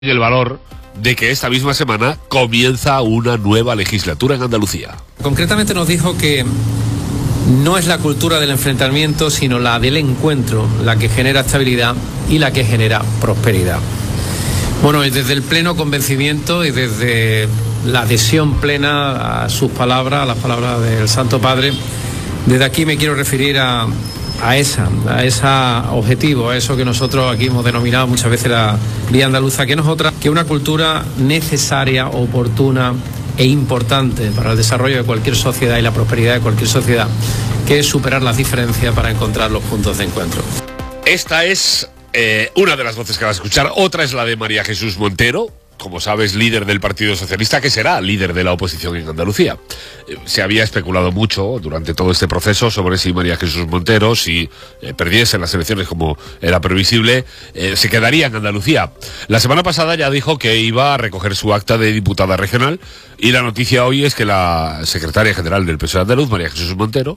el valor de que esta misma semana comienza una nueva legislatura en Andalucía. Concretamente nos dijo que no es la cultura del enfrentamiento, sino la del encuentro, la que genera estabilidad y la que genera prosperidad. Bueno, y desde el pleno convencimiento y desde la adhesión plena a sus palabras, a las palabras del Santo Padre, desde aquí me quiero referir a ese objetivo, a eso que nosotros aquí hemos denominado muchas veces la vía andaluza, que no es otra que una cultura necesaria, oportuna e importante para el desarrollo de cualquier sociedad y la prosperidad de cualquier sociedad, que es superar las diferencias para encontrar los puntos de encuentro. Esta es una de las voces que vas a escuchar. Otra es la de María Jesús Montero, como sabes, líder del Partido Socialista, que será líder de la oposición en Andalucía. Se había especulado mucho durante todo este proceso sobre si María Jesús Montero, si perdiese las elecciones como era previsible, se quedaría en Andalucía. La semana pasada ya dijo que iba a recoger su acta de diputada regional, y la noticia hoy es que la secretaria general del PSOE andaluz, María Jesús Montero,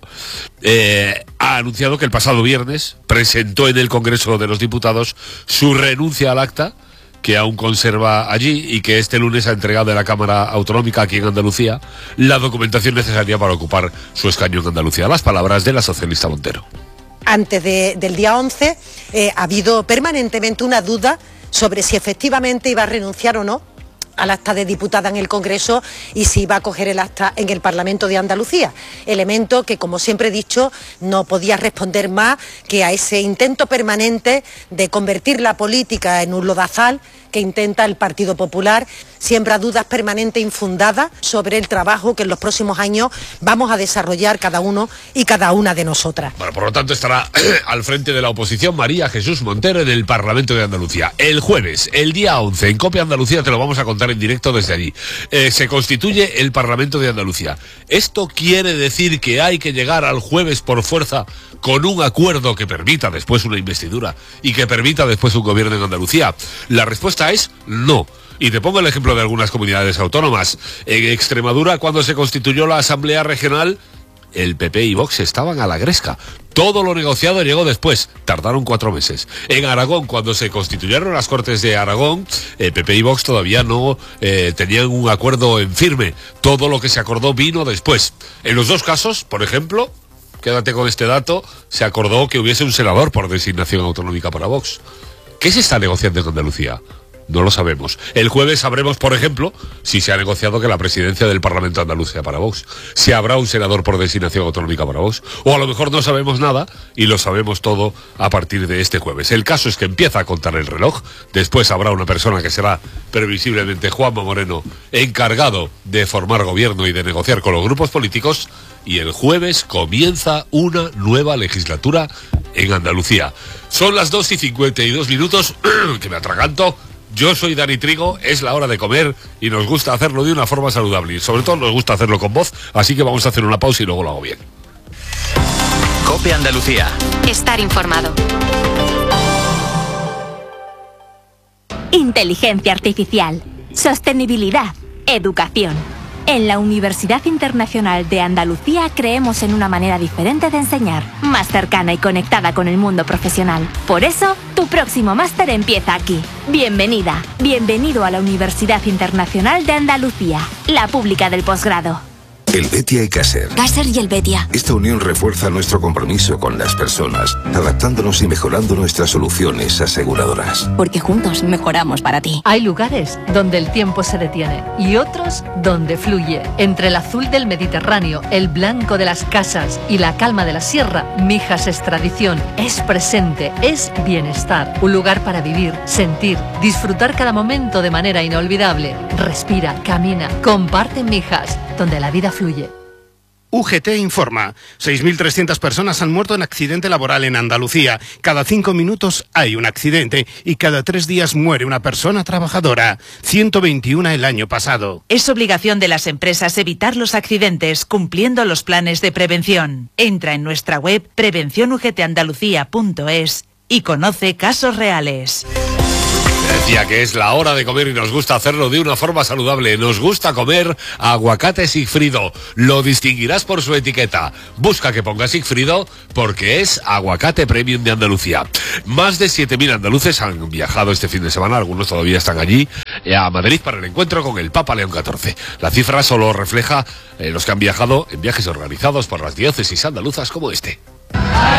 ha anunciado que el pasado viernes presentó en el Congreso de los Diputados su renuncia al acta, que aún conserva allí, y que este lunes ha entregado a la Cámara Autonómica aquí en Andalucía la documentación necesaria para ocupar su escaño en Andalucía. Las palabras de la socialista Montero. Antes del día 11 ha habido permanentemente una duda sobre si efectivamente iba a renunciar o no al acta de diputada en el Congreso y si iba a coger el acta en el Parlamento de Andalucía. Elemento que, como siempre he dicho, no podía responder más que a ese intento permanente de convertir la política en un lodazal que intenta el Partido Popular. Siembra dudas permanentes e infundadas sobre el trabajo que en los próximos años vamos a desarrollar cada uno y cada una de nosotras. Bueno, por lo tanto estará al frente de la oposición María Jesús Montero en el Parlamento de Andalucía. El jueves, el día 11, en COPE Andalucía, te lo vamos a contar en directo desde allí. Se constituye el Parlamento de Andalucía. ¿Esto quiere decir que hay que llegar al jueves por fuerza con un acuerdo que permita después una investidura y que permita después un gobierno en Andalucía? La respuesta es no. Y te pongo el ejemplo de algunas comunidades autónomas. En Extremadura, cuando se constituyó la Asamblea Regional, el PP y Vox estaban a la gresca. Todo lo negociado llegó después. Tardaron 4 meses. En Aragón, cuando se constituyeron las Cortes de Aragón, PP y Vox todavía no tenían un acuerdo en firme. Todo lo que se acordó vino después. En los dos casos, por ejemplo, quédate con este dato, se acordó que hubiese un senador por designación autonómica para Vox. ¿Qué se está negociando en Andalucía? No lo sabemos. El jueves sabremos, por ejemplo, si se ha negociado que la presidencia del Parlamento andaluz sea para Vox, si habrá un senador por designación autonómica para Vox, o a lo mejor no sabemos nada y lo sabemos todo a partir de este jueves. El caso es que empieza a contar el reloj. Después habrá una persona que será previsiblemente Juanma Moreno, encargado de formar gobierno y de negociar con los grupos políticos, y el jueves comienza una nueva legislatura en Andalucía. Son las 2:52, que me atraganto. Yo soy Dani Trigo, es la hora de comer y nos gusta hacerlo de una forma saludable y sobre todo nos gusta hacerlo con voz, así que vamos a hacer una pausa y luego lo hago bien. COPE Andalucía. Estar informado. Inteligencia artificial, sostenibilidad, educación. En la Universidad Internacional de Andalucía creemos en una manera diferente de enseñar, más cercana y conectada con el mundo profesional. Por eso, tu próximo máster empieza aquí. Bienvenida, bienvenido a la Universidad Internacional de Andalucía, la pública del posgrado. Helvetia y Caser. Caser y Helvetia. Esta unión refuerza nuestro compromiso con las personas, adaptándonos y mejorando nuestras soluciones aseguradoras. Porque juntos mejoramos para ti. Hay lugares donde el tiempo se detiene y otros donde fluye. Entre el azul del Mediterráneo, el blanco de las casas y la calma de la sierra, Mijas es tradición, es presente, es bienestar. Un lugar para vivir, sentir, disfrutar cada momento de manera inolvidable. Respira, camina, comparte en Mijas, donde la vida fluye. UGT informa. 6.300 personas han muerto en accidente laboral en Andalucía. Cada 5 minutos hay un accidente y cada 3 días muere una persona trabajadora. 121 el año pasado. Es obligación de las empresas evitar los accidentes cumpliendo los planes de prevención. Entra en nuestra web prevencionugtandalucía.es y conoce casos reales. Decía que es la hora de comer y nos gusta hacerlo de una forma saludable. Nos gusta comer aguacate Sigfrido. Lo distinguirás por su etiqueta. Busca que ponga Sigfrido porque es aguacate premium de Andalucía. Más de 7.000 andaluces han viajado este fin de semana, algunos todavía están allí, a Madrid para el encuentro con el Papa León XIV. La cifra solo refleja los que han viajado en viajes organizados por las diócesis andaluzas como este.